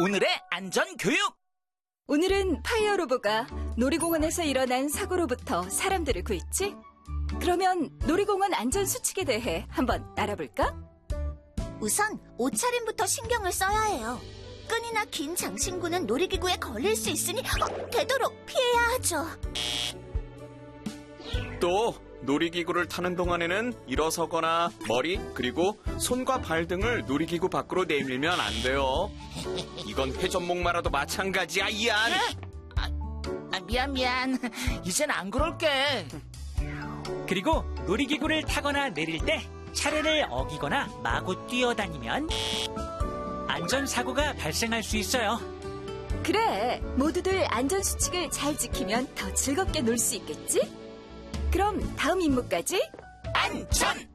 오늘의 안전교육! 오늘은 파이어로보가 놀이공원에서 일어난 사고로부터 사람들을 구했지? 그러면 놀이공원 안전수칙에 대해 한번 알아볼까? 우선 옷차림부터 신경을 써야 해요. 끈이나 긴 장신구는 놀이기구에 걸릴 수 있으니 되도록 피해야 하죠. 또 놀이기구를 타는 동안에는 일어서거나 머리 그리고 손과 발 등을 놀이기구 밖으로 내밀면 안 돼요. 이건 회전목마라도 마찬가지야, 이안. 미안. 이젠 안 그럴게. 그리고 놀이기구를 타거나 내릴 때 차례를 어기거나 마구 뛰어다니면 안전사고가 발생할 수 있어요. 그래, 모두들 안전수칙을 잘 지키면 더 즐겁게 놀 수 있겠지? 그럼 다음 임무까지 안전!